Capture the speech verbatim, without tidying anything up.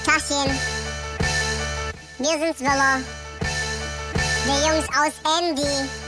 Tachchen. Wir sind's Willer. Die Jungs aus Andy.